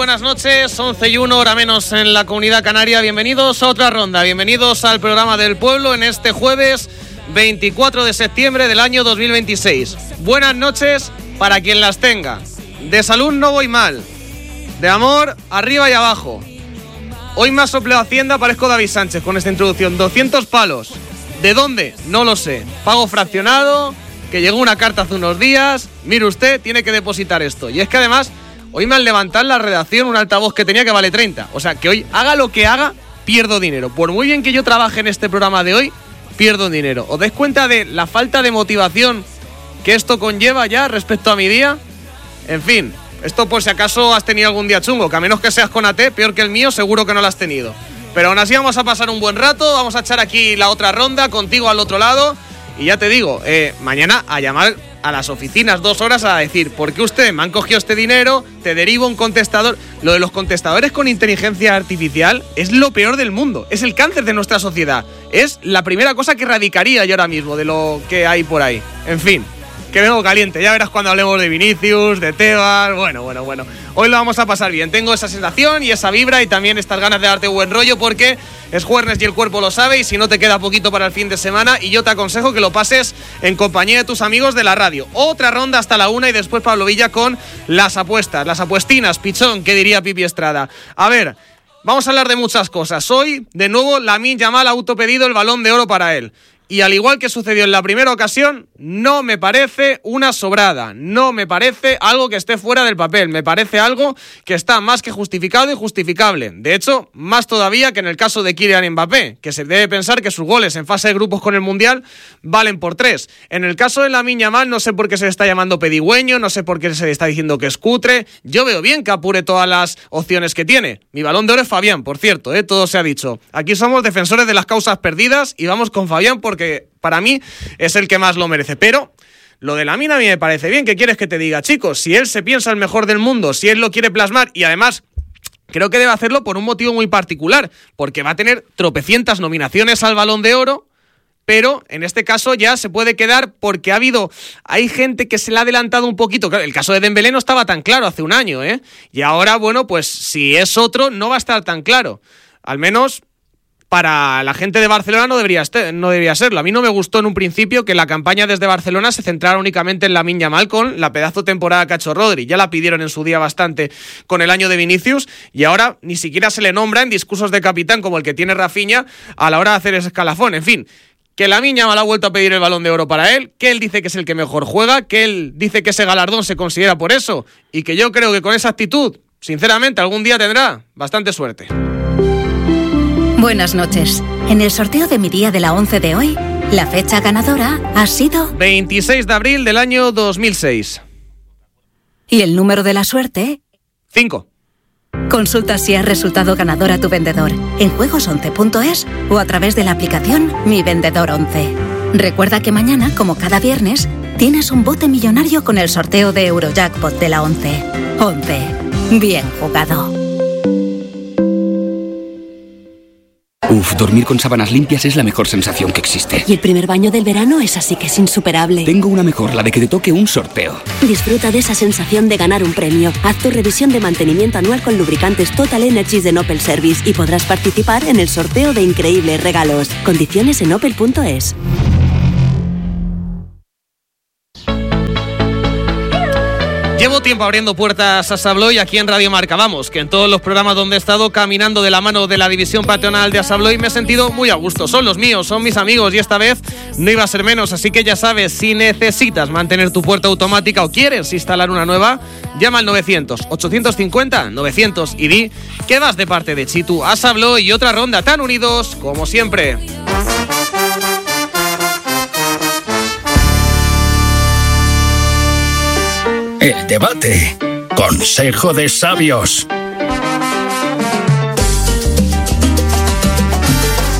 buenas noches, 11:01, hora menos en la Comunidad Canaria. Bienvenidos a otra ronda, bienvenidos al programa del pueblo en este jueves 24 de septiembre del año 2026. Buenas noches para quien las tenga. De salud no voy mal, de amor arriba y abajo. Hoy me ha soplado Hacienda, parezco David Sánchez con esta introducción. 200 palos. ¿De dónde? No lo sé. Pago fraccionado, que llegó una carta hace unos días. Mire usted, tiene que depositar esto. Y es que además, hoy me han levantado en la redacción un altavoz que tenía que vale 30. O sea, que hoy, haga lo que haga, pierdo dinero. Por muy bien que yo trabaje en este programa de hoy, pierdo dinero. ¿Os dais cuenta de la falta de motivación que esto conlleva ya respecto a mi día? En fin, esto por si acaso has tenido algún día chungo, que a menos que seas con AT, peor que el mío, seguro que no lo has tenido. Pero aún así vamos a pasar un buen rato, vamos a echar aquí la otra ronda, contigo al otro lado. Y ya te digo, mañana a llamar a las oficinas 2 horas a decir, ¿por qué ustedes me han cogido este dinero? Te derivo un contestador. Lo de los contestadores con inteligencia artificial es lo peor del mundo, es el cáncer de nuestra sociedad. Es la primera cosa que erradicaría yo ahora mismo de lo que hay por ahí. En fin, que vengo caliente, ya verás cuando hablemos de Vinicius, de Tebas, bueno. Hoy lo vamos a pasar bien, tengo esa sensación y esa vibra y también estas ganas de darte buen rollo porque es jueves y el cuerpo lo sabe y si no te queda poquito para el fin de semana y yo te aconsejo que lo pases en compañía de tus amigos de la radio. Otra ronda hasta la 1 y después Pablo Villa con las apuestas, las apuestinas, pichón, que diría Pipi Estrada. A ver, vamos a hablar de muchas cosas. Hoy, de nuevo, Lamine Yamal ha autopedido el Balón de Oro para él. Y al igual que sucedió en la primera ocasión, no me parece una sobrada, no me parece algo que esté fuera del papel, me parece algo que está más que justificado y justificable. De hecho, más todavía que en el caso de Kylian Mbappé, que se debe pensar que sus goles en fase de grupos con el Mundial valen por 3. En el caso de Lamine Yamal, no sé por qué se le está llamando pedigüeño, no sé por qué se le está diciendo que es cutre. Yo veo bien que apure todas las opciones que tiene. Mi Balón de Oro es Fabián, por cierto, todo se ha dicho. Aquí somos defensores de las causas perdidas y vamos con Fabián porque para mí es el que más lo merece. Pero lo de Lamine a mí me parece bien. ¿Qué quieres que te diga, chicos? Si él se piensa el mejor del mundo, si él lo quiere plasmar y además creo que debe hacerlo por un motivo muy particular, porque va a tener tropecientas nominaciones al Balón de Oro, pero en este caso ya se puede quedar porque hay gente que se le ha adelantado un poquito. Claro, el caso de Dembélé no estaba tan claro hace un año, y ahora, bueno, pues si es otro no va a estar tan claro. Al menos para la gente de Barcelona no debería serlo. A mí no me gustó en un principio que la campaña desde Barcelona se centrara únicamente en Lamine Yamal con la pedazo temporada que ha hecho Rodri. Ya la pidieron en su día bastante con el año de Vinicius y ahora ni siquiera se le nombra en discursos de capitán como el que tiene Rafinha a la hora de hacer ese escalafón. En fin, que Lamine Yamal ha vuelto a pedir el Balón de Oro para él, que él dice que es el que mejor juega, que él dice que ese galardón se considera por eso y que yo creo que con esa actitud, sinceramente, algún día tendrá bastante suerte. Buenas noches. En el sorteo de mi día de la 11 de hoy, la fecha ganadora ha sido 26 de abril del año 2006. Y el número de la suerte 5. Consulta si has resultado ganador a tu vendedor en juegos11.es o a través de la aplicación Mi Vendedor 11. Recuerda que mañana, como cada viernes, tienes un bote millonario con el sorteo de Eurojackpot de la 11. 11. Bien jugado. Dormir con sábanas limpias es la mejor sensación que existe. Y el primer baño del verano es así que es insuperable. Tengo una mejor, la de que te toque un sorteo. Disfruta de esa sensación de ganar un premio. Haz tu revisión de mantenimiento anual con lubricantes Total Energies de Opel Service y podrás participar en el sorteo de increíbles regalos. Condiciones en opel.es. Llevo tiempo abriendo puertas a Asabloy aquí en Radio Marca. Vamos, que en todos los programas donde he estado caminando de la mano de la división patronal de Asabloy me he sentido muy a gusto. Son los míos, son mis amigos y esta vez no iba a ser menos. Así que ya sabes, si necesitas mantener tu puerta automática o quieres instalar una nueva, llama al 900-850-900 y di que vas de parte de Chitu. Asabloy y otra ronda, tan unidos como siempre. El debate. Consejo de sabios.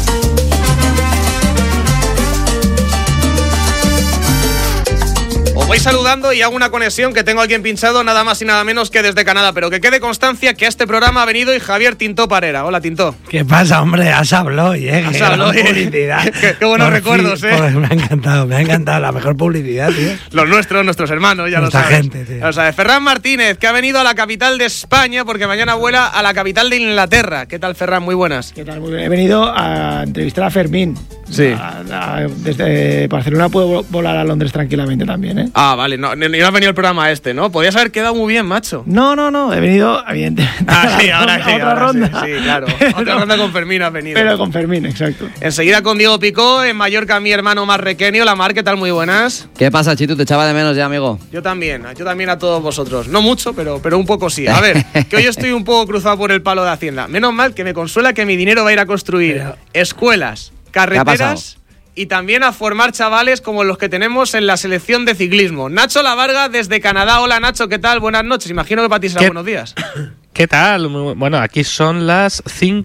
Os Voy saludando y hago una conexión que tengo a alguien pinchado nada más y nada menos que desde Canadá, pero que quede constancia que a este programa ha venido y Javier Tintó Parera. Hola, Tintó. ¿Qué pasa, hombre? Has hablado, Has hablado, publicidad. Qué buenos recuerdos, Pues me ha encantado, la mejor publicidad, tío. Los nuestros hermanos, ya Nuestra lo sabes. gente, tío. Ya lo sabes. Ferran Martínez, que ha venido a la capital de España porque mañana vuela a la capital de Inglaterra. ¿Qué tal, Ferran? Muy buenas. ¿Qué tal? Muy bien. He venido a entrevistar a Fermín. Sí. Desde Barcelona puedo volar a Londres tranquilamente también, ¿eh? Ah, vale. No has venido el programa ¿no? Podías haber quedado muy bien, macho. No. He venido, evidentemente. Ah, sí, ahora sí. Otra ronda. Sí, claro. Otra ronda con Fermín has venido. Pero con Fermín, exacto. Enseguida con Diego Picó, en Mallorca mi hermano marrequeño. Lamar, ¿qué tal? Muy buenas. ¿Qué pasa, Chitu? Te echaba de menos ya, amigo. Yo también a todos vosotros. No mucho, pero un poco sí. A ver, que hoy estoy un poco cruzado por el palo de Hacienda. Menos mal que me consuela que mi dinero va a ir a construir escuelas, carreteras y también a formar chavales como los que tenemos en la selección de ciclismo. Nacho Lavarga desde Canadá. Hola, Nacho, ¿qué tal? Buenas noches. Imagino que para ti será buenos días. ¿Qué tal? Bueno, aquí son las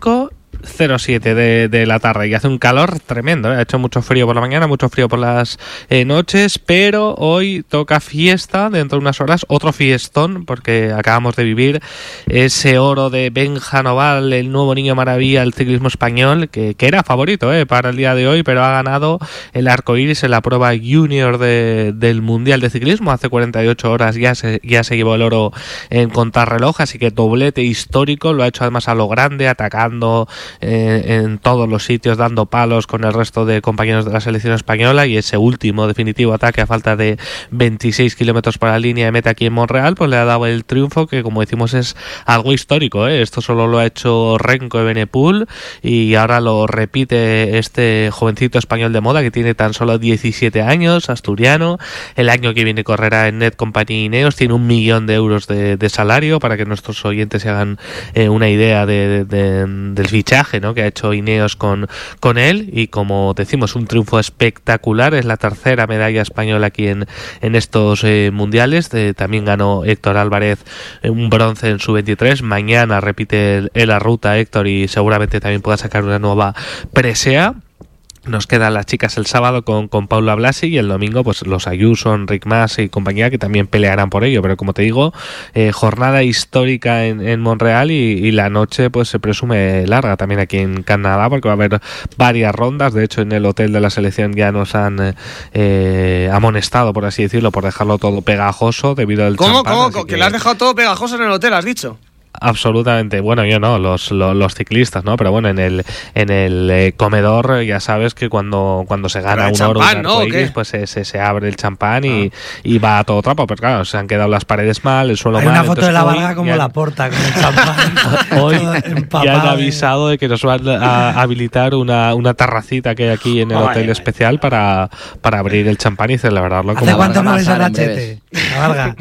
5:07 de la tarde y hace un calor tremendo, ¿eh? Ha hecho mucho frío por la mañana, mucho frío por las noches, pero hoy toca fiesta, dentro de unas horas, otro fiestón, porque acabamos de vivir ese oro de Benja Noval, el nuevo niño maravilla del ciclismo español, que era favorito para el día de hoy, pero ha ganado el arcoíris en la prueba junior del Mundial de Ciclismo. Hace 48 horas ya se llevó el oro en contrarreloj, así que doblete histórico, lo ha hecho además a lo grande, atacando en todos los sitios, dando palos con el resto de compañeros de la selección española, y ese último definitivo ataque a falta de 26 kilómetros para la línea de meta aquí en Montreal, pues le ha dado el triunfo que, como decimos, es algo histórico, ¿eh? Esto solo lo ha hecho Renko Evenepoel y ahora lo repite este jovencito español de moda que tiene tan solo 17 años, asturiano. El año que viene correrá en Net Company Ineos, tiene 1 millón de euros de salario, para que nuestros oyentes se hagan una idea del fichaje, ¿no?, que ha hecho Ineos con él. Y como decimos, un triunfo espectacular, es la tercera medalla española aquí en estos mundiales. También ganó Héctor Álvarez un bronce en su 23. Mañana repite la ruta Héctor y seguramente también pueda sacar una nueva presea. Nos quedan las chicas el sábado con Paula Blasi, y el domingo pues los Ayuso, Enric Mas y compañía, que también pelearán por ello. Pero como te digo, jornada histórica en Montreal, y la noche pues se presume larga también aquí en Canadá, porque va a haber varias rondas. De hecho, en el hotel de la selección ya nos han amonestado, por así decirlo, por dejarlo todo pegajoso debido al champán. ¿Cómo? ¿Que le has dejado todo pegajoso en el hotel, has dicho? Absolutamente, bueno, yo no, los ciclistas, ¿no? Pero bueno, en el comedor ya sabes que cuando se gana un oro, un arcoíris, pues se abre el champán y va a todo trapo. Pero claro, se han quedado las paredes mal, el suelo mal. Hay una foto de la Varga como la porta con el champán. Hoy ya han avisado de que nos van a habilitar una terracita que hay aquí en el hotel especial para abrir el champán y celebrarlo. ¿Hace cuánto no ves a Rachete, la Varga?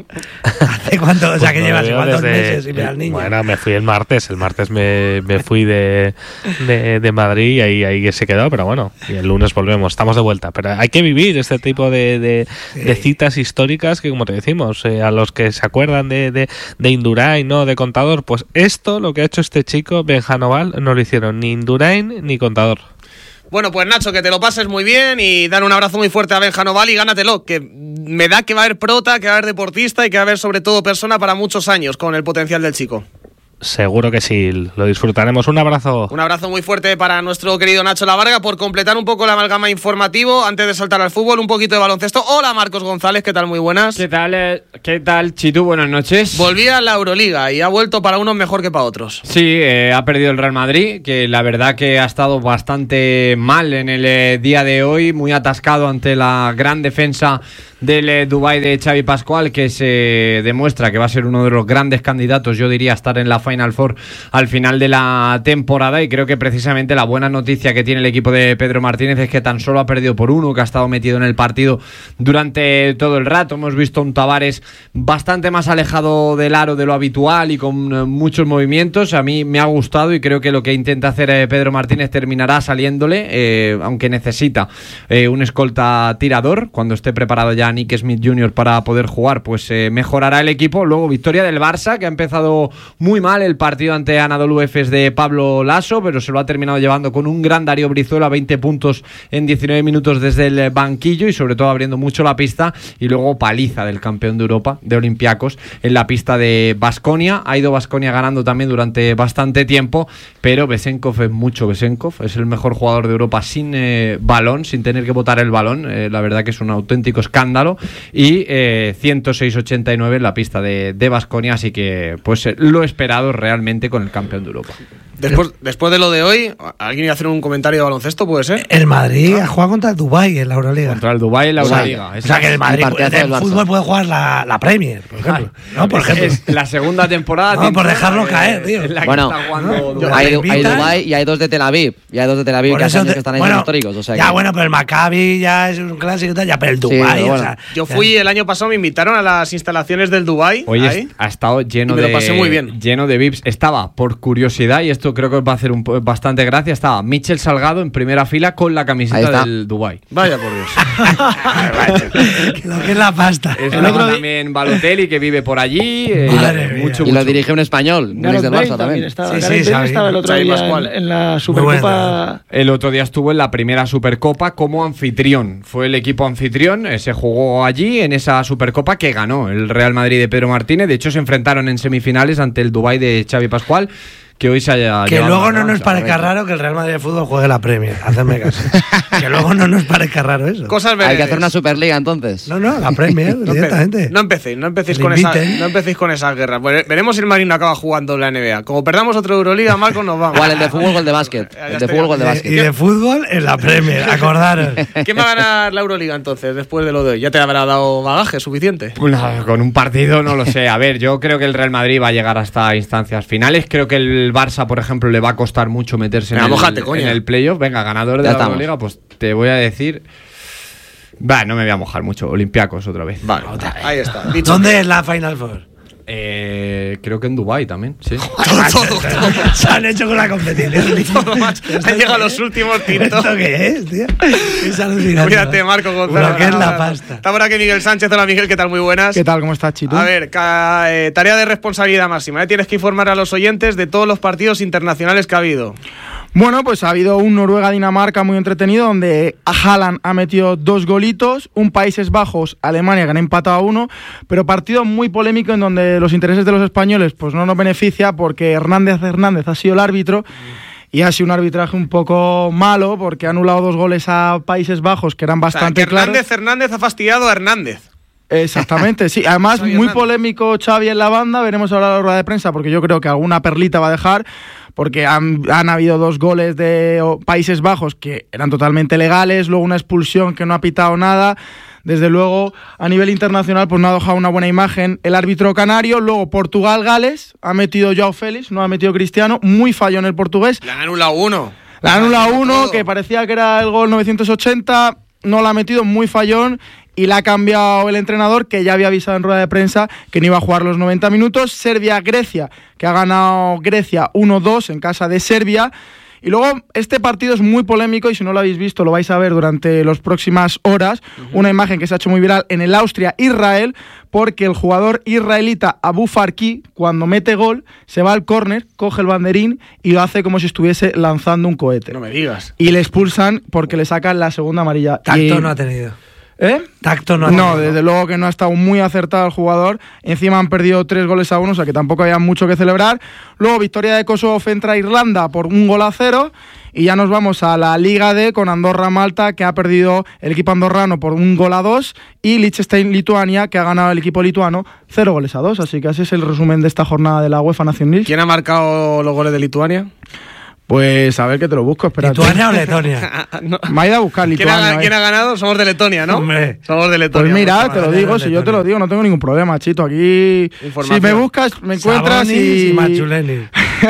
¿Hace cuánto? O sea, que llevas igual 2 meses y al niño. Bueno, me fui el martes me fui de Madrid y ahí se quedó, pero bueno, y el lunes volvemos, estamos de vuelta. Pero hay que vivir este tipo de citas históricas que, como te decimos, a los que se acuerdan de Indurain, ¿no?, de Contador, pues esto, lo que ha hecho este chico, Benja Noval, no lo hicieron ni Indurain ni Contador. Bueno, pues Nacho, que te lo pases muy bien y dar un abrazo muy fuerte a Benja Noval y gánatelo, que me da que va a haber prota, que va a haber deportista y que va a haber sobre todo persona para muchos años con el potencial del chico. Seguro que sí, lo disfrutaremos. Un abrazo. Un abrazo muy fuerte para nuestro querido Nacho Lavarga. Por completar un poco la amalgama informativo, antes de saltar al fútbol, un poquito de baloncesto. Hola, Marcos González, ¿qué tal? Muy buenas. ¿Qué tal, Chitu? Buenas noches. Volvía a la Euroliga y ha vuelto para unos mejor que para otros. Sí, ha perdido el Real Madrid, que la verdad que ha estado bastante mal en el día de hoy, muy atascado ante la gran defensa del Dubái de Xavi Pascual, que se demuestra que va a ser uno de los grandes candidatos, yo diría, a estar en la Final Four al final de la temporada. Y creo que precisamente la buena noticia que tiene el equipo de Pedro Martínez es que tan solo ha perdido por 1, que ha estado metido en el partido durante todo el rato. Hemos visto un Tavares bastante más alejado del aro de lo habitual y con muchos movimientos. A mí me ha gustado y creo que lo que intenta hacer Pedro Martínez terminará saliéndole, aunque necesita un escolta tirador cuando esté preparado ya a Nick Smith Jr. para poder jugar, pues mejorará el equipo. Luego victoria del Barça, que ha empezado muy mal el partido ante Anadolu Efes de Pablo Lasso, pero se lo ha terminado llevando con un gran Darío Brizuela, 20 puntos en 19 minutos desde el banquillo y sobre todo abriendo mucho la pista. Y luego paliza del campeón de Europa, de Olympiacos, en la pista de Baskonia. Ha ido Baskonia ganando también durante bastante tiempo, pero Besenkov es mucho Besenkov, es el mejor jugador de Europa sin balón, sin tener que botar el balón. La verdad que es un auténtico escándalo. Y 106-89 en la pista de Baskonia, así que pues lo esperado realmente con el campeón de Europa. Después de lo de hoy, ¿alguien iba a hacer un comentario de baloncesto? ¿Puede ser? El Madrid ha jugado contra el Dubái en la Euroliga. Contra el Dubái en la Euroliga. O sea que el Madrid en fútbol puede jugar la Premier, por ejemplo. No, por ejemplo. Es la segunda temporada. No, por dejarlo caer, tío. Bueno, hay Dubái y hay dos de Tel Aviv. Y hay dos de Tel Aviv que hace años que están ahí históricos. O sea ya, bueno, pero el Maccabi ya es un clásico y tal, ya, pero el Dubái. Sí, o sea, yo fui el año pasado, me invitaron a las instalaciones del Dubái. Hoy ha estado lleno me lo pasé muy bien. Lleno de VIPs. Estaba, por curiosidad, y esto creo que os va a hacer bastante gracia, estaba Michel Salgado en primera fila con la camiseta del Dubái. Vaya por Dios. Lo que es la pasta. Estaba también Balotelli, que vive por allí. Y lo dirige un español, un ex del Barça también. Estaba el otro día en la Supercopa. El otro día estuvo en la primera Supercopa como anfitrión. Fue el equipo anfitrión, se jugó allí en esa Supercopa que ganó el Real Madrid de Pedro Martínez. De hecho, se enfrentaron en semifinales ante el Dubái de Xavi Pascual, que hoy se haya que luego no nos parezca raro que el Real Madrid de fútbol juegue la Premier. Hacedme caso. Que luego no nos parezca raro eso. Hay que hacer una Superliga entonces. No, la Premier, directamente. No empecéis con esas guerras. Veremos si el Madrid no acaba jugando en la NBA. Como perdamos otra Euroliga, Marcos, nos vamos. Igual el de fútbol o el de básquet. Y de fútbol en la Premier, acordaros. ¿Quién va a ganar la Euroliga entonces después de lo de hoy? ¿Ya te habrá dado bagaje suficiente? Con un partido no lo sé. A ver, yo creo que el Real Madrid va a llegar hasta instancias finales. Creo que el Barça, por ejemplo, le va a costar mucho meterse en el playoff. Venga, ganador de la Euroliga, pues te voy a decir... no me voy a mojar mucho. Olympiacos otra vez. Vale, ahí está. ¿Dónde es la Final Four? Creo que en Dubái también, sí. Todo. Se han hecho con la competición. Han llegado los últimos tintos. ¿Esto qué es, tío? Es alucinante. Cuídate, Marco González. Lo que es la pasta. Está por aquí Miguel Sánchez. Hola, Miguel, ¿qué tal? Muy buenas. ¿Qué tal? ¿Cómo estás, Chito? A ver, tarea de responsabilidad máxima. Tienes que informar a los oyentes de todos los partidos internacionales que ha habido. Bueno, pues ha habido un Noruega-Dinamarca muy entretenido, donde Haaland ha metido 2 golitos, un Países Bajos-Alemania que han empatado a 1, pero partido muy polémico en donde los intereses de los españoles pues no nos beneficia, porque Hernández ha sido el árbitro y ha sido un arbitraje un poco malo, porque ha anulado 2 goles a Países Bajos que eran bastante claros. Hernández ha fastidiado a Hernández. Exactamente, sí. Además, muy polémico Xavi en la banda. Veremos ahora la rueda de prensa, porque yo creo que alguna perlita va a dejar, porque han habido 2 goles de Países Bajos que eran totalmente legales, luego una expulsión que no ha pitado nada. Desde luego, a nivel internacional, pues no ha dejado una buena imagen el árbitro canario. Luego, Portugal-Gales, ha metido Joao Félix, no ha metido Cristiano, muy fallón el portugués. Le han anulado 1. Le han anulado 1, que parecía que era el gol 980, no la ha metido, muy fallón. Y la ha cambiado el entrenador, que ya había avisado en rueda de prensa que no iba a jugar los 90 minutos. Serbia-Grecia, que ha ganado Grecia 1-2 en casa de Serbia. Y luego, este partido es muy polémico, y si no lo habéis visto, lo vais a ver durante las próximas horas. Una imagen que se ha hecho muy viral en el Austria-Israel, porque el jugador israelita Abu Farki, cuando mete gol, se va al córner, coge el banderín y lo hace como si estuviese lanzando un cohete. No me digas. Y le expulsan porque le sacan la segunda amarilla. Tacto no ha tenido. Tacto no, desde luego que no ha estado muy acertado el jugador. Encima han perdido 3-1, o sea que tampoco había mucho que celebrar. Luego, victoria de Kosovo frente a Irlanda por 1-0. Y ya nos vamos a la Liga D con Andorra-Malta, que ha perdido el equipo andorrano por 1-2. Y Liechtenstein-Lituania, que ha ganado el equipo lituano 0-2. Así que así es el resumen de esta jornada de la UEFA Nations League. ¿Quién ha marcado los goles de Lituania? Pues a ver que te lo busco, espérate. ¿Lituania o Letonia? No. Me ha ido a buscar Lituania. ¿Quién ha ganado? Somos de Letonia, ¿no? Hombre. Somos de Letonia. Pues mira, te lo digo, si yo te lo digo, no tengo ningún problema, Chito. Aquí, si me buscas, me encuentras. Sabonis y Machuleni.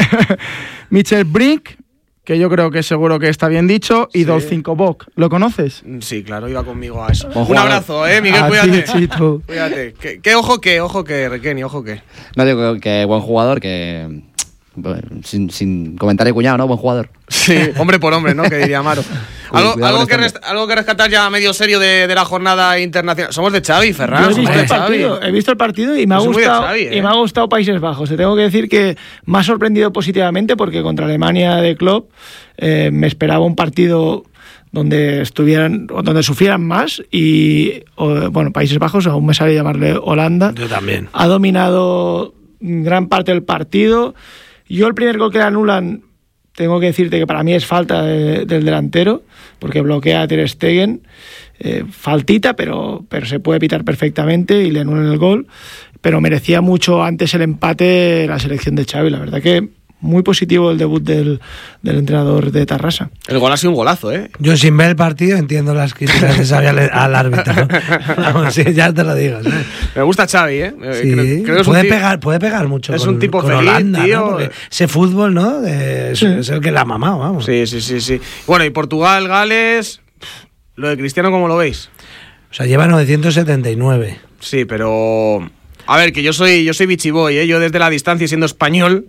Michel Brink, que yo creo que seguro que está bien dicho, y Dolcinko Bok. ¿Lo conoces? Sí, claro, iba conmigo a eso. Un abrazo, Miguel, cuídate. Chito. Cuídate. Ojo que, Requeni, ojo que. No digo que buen jugador, que Sin comentario cuñado, ¿no? Buen jugador. Sí, hombre por hombre, ¿no? Que diría Amaro. Algo que rescatar ya medio serio de la jornada internacional. Somos de Xavi, Ferran. He visto el partido y me ha gustado Xavi, y me ha gustado Países Bajos. Te tengo que decir que me ha sorprendido positivamente porque contra Alemania de Klopp me esperaba un partido donde sufrieran más y Países Bajos, aún me sale llamarle Holanda. Yo también. Ha dominado gran parte del partido. Yo el primer gol que le anulan, tengo que decirte que para mí es falta del delantero, porque bloquea a Ter Stegen, faltita, pero se puede pitar perfectamente y le anulan el gol, pero merecía mucho antes el empate la selección de Xavi, la verdad que muy positivo el debut del entrenador de Tarrasa. El gol ha sido un golazo, ¿eh? Yo sin ver el partido entiendo las críticas que sabía al árbitro. Vamos, sí, ya te lo digo, ¿sabes? Me gusta Xavi, ¿eh? Sí, creo que puede pegar mucho. Es un tipo con feliz, Holanda, tío. ¿no? Ese fútbol, ¿no? Es el que la ha mamado, vamos. Sí. Bueno, y Portugal, Gales, lo de Cristiano, ¿cómo lo veis? O sea, lleva 979. Sí, pero... A ver, que yo soy bichiboy, ¿eh? Yo desde la distancia y siendo español...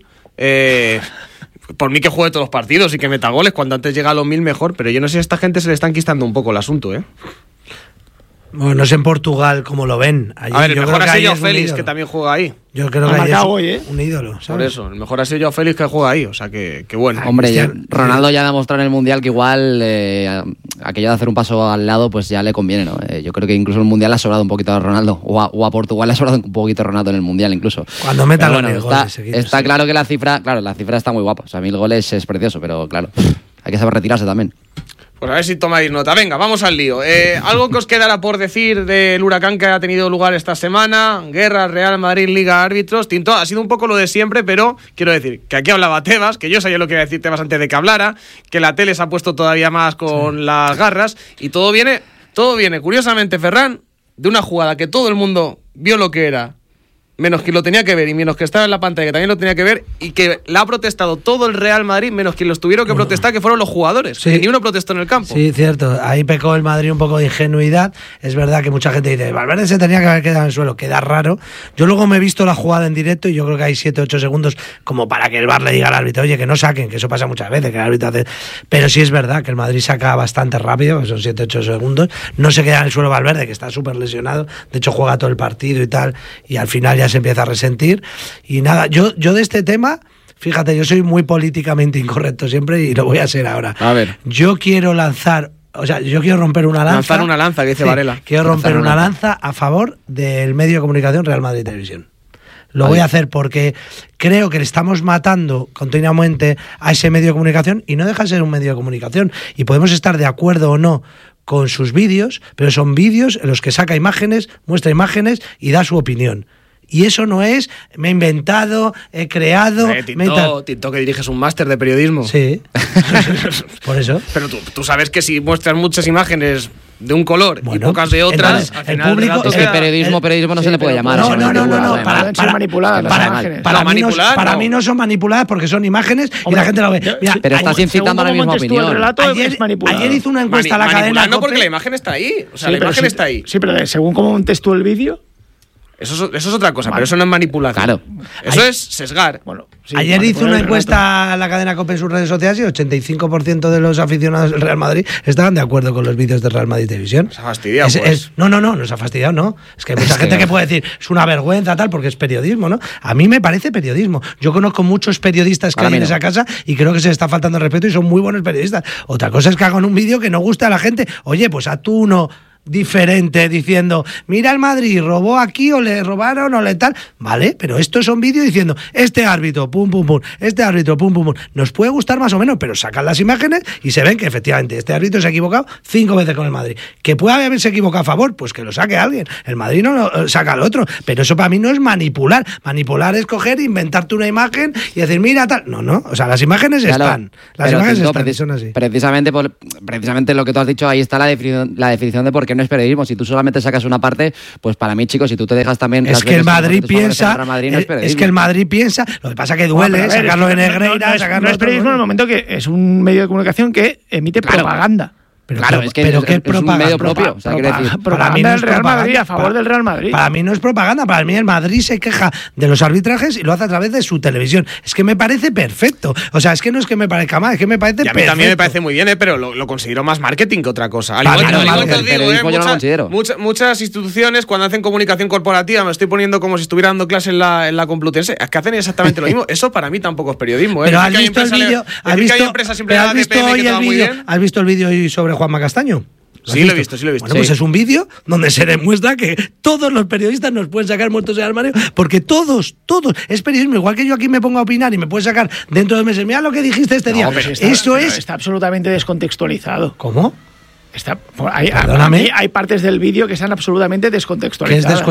por mí que juegue todos los partidos y que meta goles, cuando antes llega a los 1000 mejor, pero yo no sé si a esta gente se le está enquistando un poco el asunto, ¿eh? Bueno, no sé en Portugal cómo lo ven. Allí, a ver, el mejor ha sido Joao Félix, que también juega ahí. Yo creo que es un ídolo, ¿sabes? Por eso, el mejor ha sido Joao Félix, que juega ahí, o sea que bueno. Hombre, Ronaldo ya demostró en el Mundial que igual aquello de hacer un paso al lado pues ya le conviene, ¿no? Yo creo que incluso el Mundial le ha sobrado un poquito a Ronaldo, o a Portugal le ha sobrado un poquito a Ronaldo en el Mundial incluso. Cuando meta los goles. Está claro que la cifra está muy guapa, o sea, 1000 goles es precioso, pero claro, hay que saber retirarse también. Pues a ver si tomáis nota. Venga, vamos al lío. Algo que os quedará por decir del huracán que ha tenido lugar esta semana. Guerra, Real Madrid, Liga, árbitros. Tinto, ha sido un poco lo de siempre, pero quiero decir que aquí hablaba Tebas, que yo sabía lo que iba a decir Tebas antes de que hablara, que la tele se ha puesto todavía más con las garras y todo viene, curiosamente, Ferran, de una jugada que todo el mundo vio lo que era, menos quien lo tenía que ver y menos que estaba en la pantalla que también lo tenía que ver, y que la ha protestado todo el Real Madrid menos quien los tuvieron que protestar, que fueron los jugadores, que ni uno protestó en el campo. Sí, cierto, ahí pecó el Madrid un poco de ingenuidad. Es verdad que mucha gente dice Valverde se tenía que haber quedado en el suelo, queda raro. Yo luego me he visto la jugada en directo y yo creo que hay 7-8 segundos como para que el VAR le diga al árbitro, oye, que no saquen, que eso pasa muchas veces, que el árbitro hace... Pero sí es verdad que el Madrid saca bastante rápido, que son 7-8 segundos, no se queda en el suelo Valverde, que está súper lesionado, de hecho juega todo el partido y tal, y al final ya se empieza a resentir. Y nada, yo de este tema, fíjate, yo soy muy políticamente incorrecto siempre y lo voy a ser ahora. A ver. Yo quiero romper una lanza. Lanzar una lanza, que dice Varela. Quiero romper una lanza a favor del medio de comunicación Real Madrid Televisión. Lo voy a hacer porque creo que le estamos matando continuamente a ese medio de comunicación y no deja de ser un medio de comunicación. Y podemos estar de acuerdo o no con sus vídeos, pero son vídeos en los que saca imágenes, muestra imágenes y da su opinión. Y eso no es, me he inventado, he creado... Tinto, que diriges un máster de periodismo. Sí, por eso. Pero tú sabes que si muestras muchas imágenes de un color y pocas de otras, al final el público... Es que periodismo no se le puede llamar. No, para manipuladas las imágenes. Para mí no son manipuladas porque son imágenes y la gente lo ve. Mira, pero estás incitando a la misma opinión. Ayer hizo una encuesta a la cadena... No, porque la imagen está ahí. O sea, la imagen está ahí. Sí, pero según cómo montes tú el vídeo... Eso es otra cosa, pero eso no es manipulación. Claro. Eso es sesgar. Bueno, ayer hizo una encuesta a la cadena COPE en sus redes sociales y 85% de los aficionados del Real Madrid estaban de acuerdo con los vídeos del Real Madrid Televisión. Se ha fastidiado, no se ha fastidiado, no. Es que hay mucha gente que puede decir, es una vergüenza, tal, porque es periodismo, ¿no? A mí me parece periodismo. Yo conozco muchos periodistas que hay en esa casa y creo que se les está faltando el respeto y son muy buenos periodistas. Otra cosa es que hagan un vídeo que no guste a la gente. Oye, pues haz tú uno diferente diciendo, mira el Madrid, robó aquí o le robaron o le tal, vale, pero estos son vídeos diciendo, este árbitro, pum, pum, pum, este árbitro, pum, pum, pum, nos puede gustar más o menos, pero sacan las imágenes y se ven que efectivamente este árbitro se ha equivocado 5 veces con el Madrid, que puede haberse equivocado a favor, pues que lo saque alguien, el Madrid no lo saca al otro, pero eso para mí no es manipular es coger, inventarte una imagen y decir, mira tal, no, o sea, las imágenes están, son así. Precisamente lo que tú has dicho, ahí está la definición de por qué no es periodismo. Si tú solamente sacas una parte, pues para mí, chicos, si tú te dejas también... Es que el Madrid piensa... Es que el Madrid piensa... Lo que pasa que duele sacarlo de Negreira... No es periodismo en el momento que es un medio de comunicación que emite propaganda. Claro, es que pero ¿qué es propaganda? un medio propio. O sea, quiero decir, Propaganda del Real Madrid, a favor del Real Madrid. Para mí no es propaganda, para mí el Madrid se queja de los arbitrajes y lo hace a través de su televisión. Es que me parece perfecto. O sea, es que no es que me parezca mal, es que me parece perfecto. Y a mí también me parece muy bien, pero lo considero más marketing que otra cosa. Al Vale, igual que os yo no lo considero. muchas instituciones cuando hacen comunicación corporativa, me estoy poniendo como si estuviera dando clase en la Complutense, es que hacen exactamente lo mismo. Eso para mí tampoco es periodismo. Pero has visto el vídeo, ¿has visto el vídeo hoy sobre Juanma Castaño? Sí, lo he visto. Bueno, pues es un vídeo donde se demuestra que todos los periodistas nos pueden sacar muertos en el armario, porque todos, es periodismo. Igual que yo aquí me pongo a opinar y me puedes sacar dentro de meses, mira lo que dijiste este día. Está absolutamente descontextualizado. ¿Cómo? Hay partes del vídeo que están absolutamente descontextualizadas.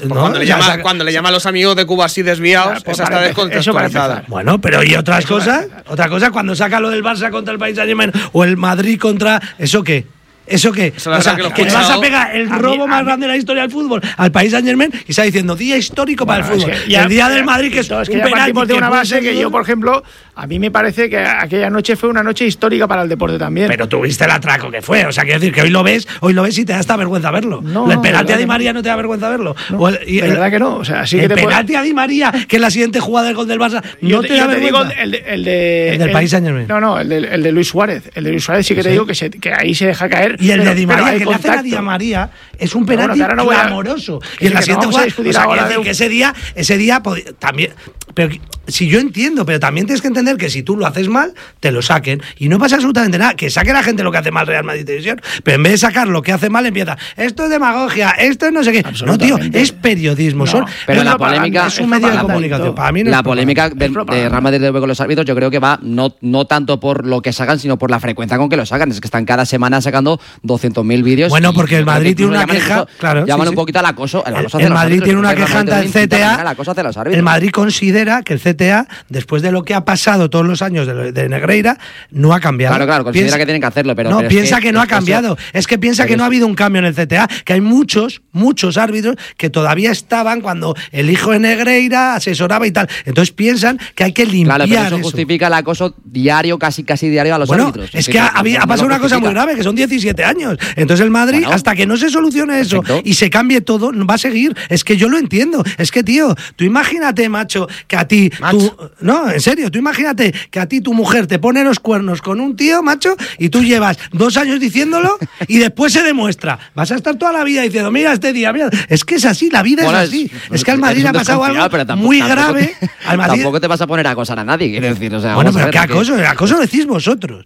Cuando le llama a los amigos de Cuba así desviados, esa está descontextualizada. Bueno, pero ¿y otras cosas? Otra cosa, cuando saca lo del Barça contra el Paris Saint-Germain o el Madrid contra... ¿Eso qué? ¿Eso qué? O sea, que le vas a pegar el robo más grande de la historia del fútbol al Paris Saint-Germain y está diciendo día histórico para el fútbol. Y el día del Madrid, que es un penalti de una base que yo, por ejemplo, a mí me parece que aquella noche fue una noche histórica para el deporte también. Pero tuviste el atraco que fue. O sea, quiero decir que hoy lo ves y te da hasta vergüenza verlo. El penalti a Di María no te da vergüenza verlo. De verdad que no. O sea, sí el penalti a Di María, que es la siguiente jugada del gol del Barça, no te da vergüenza. El del Paris Saint-Germain. No, el de Luis Suárez. El de Luis Suárez sí que te digo que ahí se deja caer. Y el de Di María, que le hace a Di María, es un penalti clamoroso. Y en la siguiente jugada, que ese día también. Pero si yo entiendo, pero también tienes que entender que si tú lo haces mal, te lo saquen. Y no pasa absolutamente nada. Que saque la gente lo que hace mal Real Madrid Televisión, pero en vez de sacar lo que hace mal, empieza, esto es demagogia, esto es no sé qué. No, tío, es periodismo. Pero la polémica es un medio de comunicación. Para mí no la polémica de Real Madrid con los árbitros, yo creo que va no tanto por lo que sacan, sino por la frecuencia con que lo sacan. Es que están cada semana sacando 200.000 vídeos. Bueno, porque el Madrid tiene una queja. Claro, llaman un poquito al acoso. El Madrid tiene una queja ante el CTA. El Madrid considera que el CTA, después de lo que ha pasado todos los años de Negreira, no ha cambiado. Claro, considera que tienen que hacerlo, pero no, piensa que no ha cambiado. Es que piensa que no ha habido un cambio en el CTA, que hay muchos árbitros que todavía estaban cuando el hijo de Negreira asesoraba y tal. Entonces piensan que hay que limpiar pero eso justifica el acoso diario, casi diario a los árbitros. Es que ha pasado una cosa muy grave, que son 17 años. Entonces el Madrid, hasta que no se solucione eso y se cambie todo, va a seguir. Es que yo lo entiendo. Es que, tío, tú imagínate, macho, que a ti... No, en serio, tú imagínate que a ti tu mujer te pone los cuernos con un tío, macho, y tú llevas 2 años diciéndolo y después se demuestra. Vas a estar toda la vida diciendo, mira este día, mira. Es que es así, la vida es así. Es que al Madrid ha pasado algo muy grave. Tampoco te vas a poner a acosar a nadie, quiero decir. O sea, bueno, pero ¿qué acoso? Acoso decís vosotros.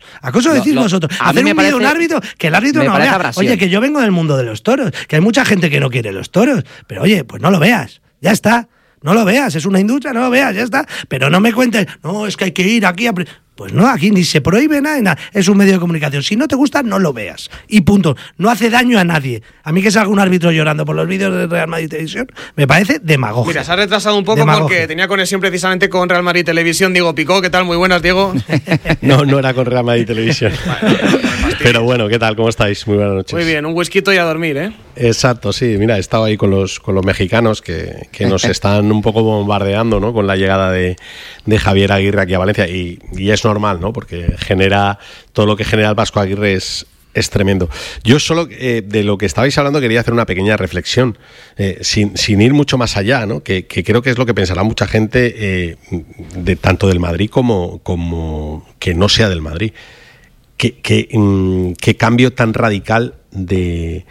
Hacer un vídeo a un árbitro, que el árbitro no vea. Oye, que yo vengo del mundo de los toros, que hay mucha gente que no quiere los toros, pero oye, pues no lo veas, ya está. No lo veas, es una industria, no lo veas, ya está. Pero no me cuentes, no, es que hay que ir aquí a... Pues no, aquí ni se prohíbe nada, es un medio de comunicación. Si no te gusta, no lo veas. Y punto. No hace daño a nadie. A mí que salga un árbitro llorando por los vídeos de Real Madrid Televisión, me parece demagogia. Mira, se ha retrasado un poco porque tenía conexión precisamente con Real Madrid Televisión. Diego Picó, ¿qué tal? Muy buenas, Diego. No era con Real Madrid Televisión. Pero bueno, ¿qué tal? ¿Cómo estáis? Muy buenas noches. Muy bien, un whisky y a dormir, ¿eh? Exacto, sí. Mira, he estado ahí con los mexicanos que nos están un poco bombardeando, ¿no? Con la llegada de Javier Aguirre aquí a Valencia. Y es normal, ¿no? Porque genera todo lo que genera el Vasco Aguirre es tremendo. Yo solo de lo que estabais hablando quería hacer una pequeña reflexión, sin ir mucho más allá, ¿no? Que creo que es lo que pensará mucha gente de tanto del Madrid como que no sea del Madrid. Qué cambio tan radical de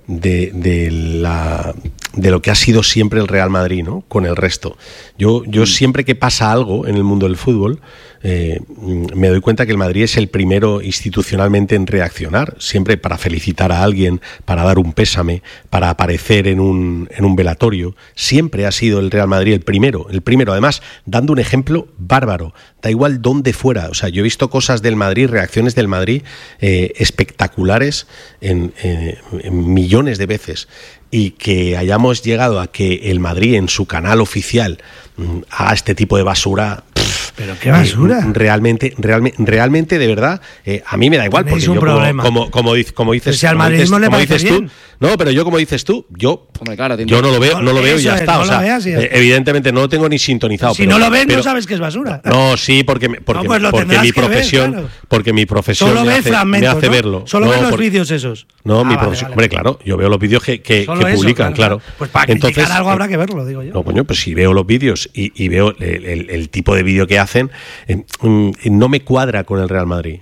lo que ha sido siempre el Real Madrid, ¿no? Con el resto. Yo siempre que pasa algo en el mundo del fútbol, me doy cuenta que el Madrid es el primero institucionalmente en reaccionar, siempre para felicitar a alguien, para dar un pésame, para aparecer en un velatorio. Siempre ha sido el Real Madrid el primero, además dando un ejemplo bárbaro, da igual dónde fuera. O sea, yo he visto cosas del Madrid, reacciones del Madrid espectaculares en millones de veces. Y que hayamos llegado a que el Madrid en su canal oficial haga este tipo de basura, Pero qué basura. Realmente, de verdad, a mí me da igual, porque yo como dices, si al madridismo le parece bien. Tú, no, pero yo como dices tú, yo no lo veo y ya está. O sea, evidentemente no lo tengo ni sintonizado. Si no lo ves, no sabes que es basura. No, sí, porque mi profesión solo me hace verlo. Solo ves los vídeos esos. No, mi profesión. Hombre, claro, yo veo los vídeos que publican, claro. Pues para criticar algo habrá que verlo, digo yo. No, coño, pues si veo los vídeos y veo el tipo de vídeo que hacen, no me cuadra con el Real Madrid.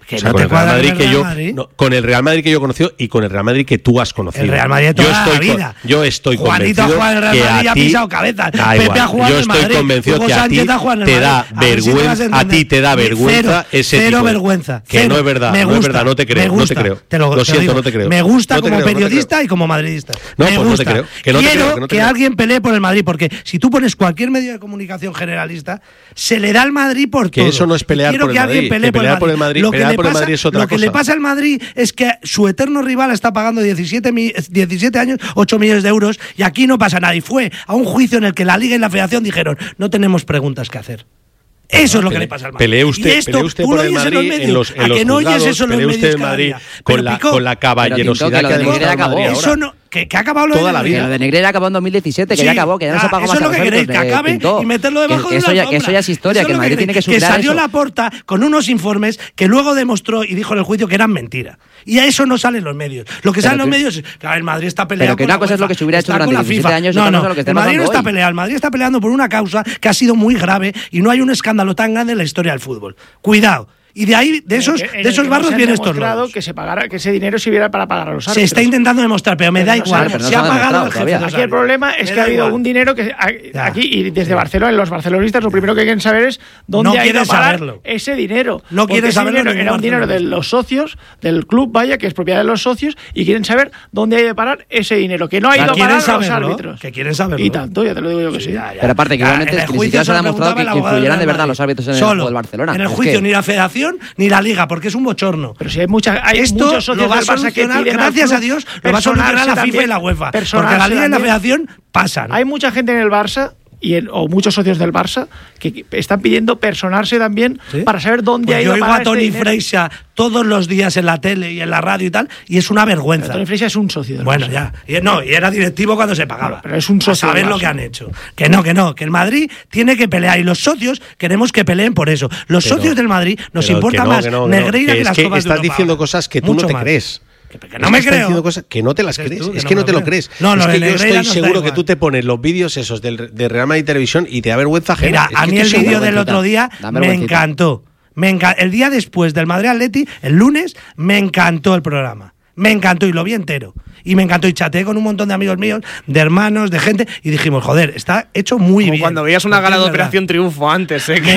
Con el Real Madrid que yo he conocido y con el Real Madrid que tú has conocido. El Real Madrid de toda la vida. Yo estoy Juanito convencido ha jugado en el Real Madrid y ha pisado cabezas. Pepe ha jugado en el Madrid. Yo estoy convencido que a ti te da vergüenza. A ti te da vergüenza ese tipo. Cero vergüenza. Que no es verdad, no es verdad, no te creo. Lo siento, no te creo. Me gusta como periodista y como madridista. No, pues no te creo. Quiero que alguien pelee por el Madrid, porque si tú pones cualquier medio de comunicación generalista, se le da al Madrid por todo. Que eso no es pelear por el Madrid. Pelear por el Madrid es otra cosa. Lo que le pasa al Madrid es que su eterno rival está pagando 17 años, 8 millones de euros, y aquí no pasa nada. Y fue a un juicio en el que la Liga y la Federación dijeron: no tenemos preguntas que hacer. Eso es lo que le pasa al Madrid. Pelee usted por el Madrid en los juzgados, pelee usted el Madrid con la caballerosidad que ha demostrado el Madrid ahora. Eso no, que ha acabado toda la vida. Lo de Negreira acabó en 2017, que ya acabó, que ya no se pagó más. Eso es lo que queréis, que acabe y meterlo debajo de una alfombra. Que eso ya es historia, que el Madrid tiene que superar eso. Que salió Laporta con unos informes que luego demostró y dijo en el juicio que eran mentira. Y a eso no salen los medios. Lo que salen los medios es que el Madrid está peleando. Pero que una cosa es lo que se hubiera hecho durante 17 años y otra cosa es lo que está pasando hoy. El Madrid no está peleando. El Madrid está peleando por una causa que ha sido muy grave y no hay un escándalo tan grande en la historia del fútbol. Cuidado. Y de ahí, de esos barros vienen estos logros. Que ese dinero sirviera para pagar a los árbitros. Se está intentando demostrar, pero me da igual. Se ha pagado el jefe. Aquí el problema es que ha habido un dinero que aquí, y desde Barcelona, los barcelonistas lo primero que quieren saber es dónde ha ido a parar ese dinero. No quieren saberlo. Era un dinero de los socios, del club, que es propiedad de los socios, y quieren saber dónde ha ido a parar ese dinero, que no ha ido a parar a los árbitros. Que quieren saberlo. Y tanto, ya te lo digo yo que sí. Pero aparte, que igualmente es que ni siquiera se ha demostrado que influyeran de verdad los árbitros en el juego del Barcelona. En el juicio ni la Federación ni la Liga, porque es un bochorno. Pero si hay muchos socios lo va a solucionar, gracias a Dios, lo va a solucionar la FIFA y la UEFA. Porque la Liga y la Federación pasan. Hay mucha gente en el Barça o muchos socios del Barça que están pidiendo personarse también para saber dónde ha ido a parar. Yo oigo a Toni Freixa todos los días en la tele y en la radio y tal, y es una vergüenza. Pero Toni Freixa es un socio del Barça. Ya. Y era directivo cuando se pagaba. Pero es un socio. A saber lo que han hecho. Que el Madrid tiene que pelear y los socios queremos que peleen por eso. Los socios del Madrid nos importa más Negreira que las copas de Europa. Estás diciendo cosas que tú no te crees. Que no me creo. Cosas que no te las crees. Es que no te lo crees. Es que yo estoy seguro que tú te pones los vídeos esos de Real Madrid Televisión y te da vergüenza ajena. Mira, a mí el vídeo del otro día me encantó. El día después del Madrid Atleti, el lunes, me encantó el programa. Me encantó y lo vi entero. Y me encantó y chateé con un montón de amigos míos, de hermanos, de gente, y dijimos, joder, está hecho muy bien. Cuando veías una gala de Operación Triunfo antes, Me